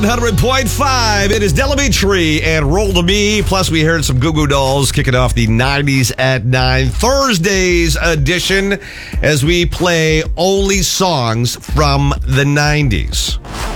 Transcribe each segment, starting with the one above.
100.5. It is Delamitri and Roll to Me. Plus, we heard some Goo Goo Dolls kicking off the 90s at 9 Thursdays edition as we play only songs from the 90s.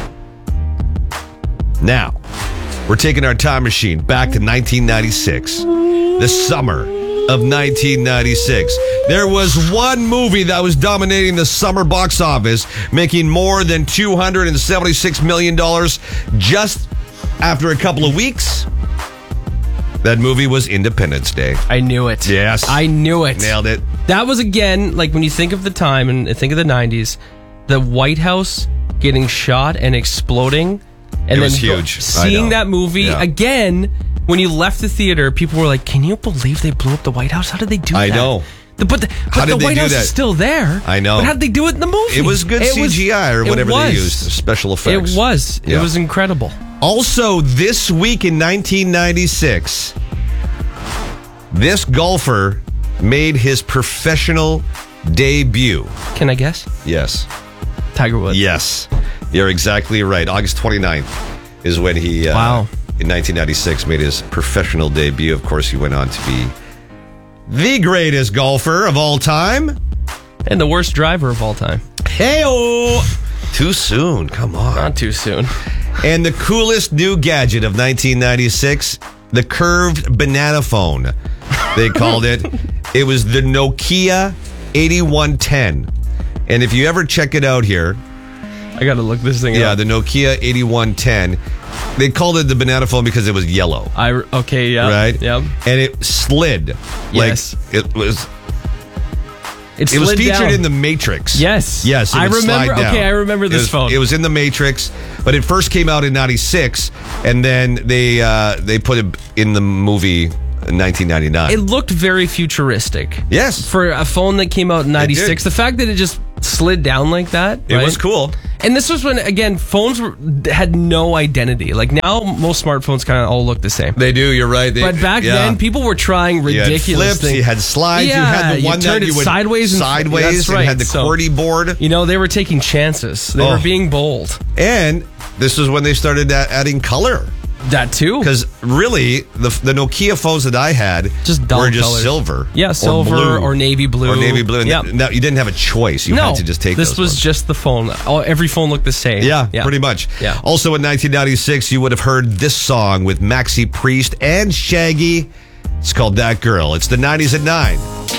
Now, we're taking our time machine back to 1996, the summer of 1996. There was one movie that was dominating the summer box office, making more than $276 million just after a couple of weeks. That movie was Independence Day. I knew it. Yes. I knew it. Nailed it. That was, again, like when you think of the time and think of the 90s, the White House getting shot and exploding. And it was then huge. Seeing that movie again, when you left the theater, people were like, can you believe they blew up the White House? How did they do that? I know. But the White House is still there. I know. But how did they do it in the movie? It was good CGI or whatever they used. Special effects. It was. Yeah. It was incredible. Also, this week in 1996, this golfer made his professional debut. Can I guess? Yes. Tiger Woods. Yes. You're exactly right. August 29th is when he, in 1996, made his professional debut. Of course, he went on to be the greatest golfer of all time. And the worst driver of all time. Hey-oh! Too soon. Come on. Not too soon. And the coolest new gadget of 1996, the curved banana phone, they called it. It was the Nokia 8110. And if you ever check it out here... I got to look this thing up. Yeah, the Nokia 8110. They called it the banana phone because it was yellow. Okay, yeah. Right? Yep. And it slid. Yes. Like, it was featured down in The Matrix. Yes. Yes. I remember. Okay, I remember this phone. It was in The Matrix, but it first came out in 96, and then they put it in the movie in 1999. It looked very futuristic. Yes. For a phone that came out in 96. The fact that it just slid down like that. It was cool. And this was when, again, phones had no identity. Like now, most smartphones kind of all look the same. They do, you're right. But back then, people were trying ridiculous you had flips, things. You had slides, yeah, you had the one that you would sideways that's right. and had the QWERTY board. You know, they were taking chances. They were being bold. And this is when they started adding color. That too. Because really, the Nokia phones that I had were just colors. silver. Yeah, silver or navy blue. Or navy blue. Yep. Now, you didn't have a choice. You had to just take this those was ones. just the phone. Every phone looked the same. Yeah, pretty much. Yeah. Also in 1996, you would have heard this song with Maxi Priest and Shaggy. It's called That Girl. It's the 90s at 9.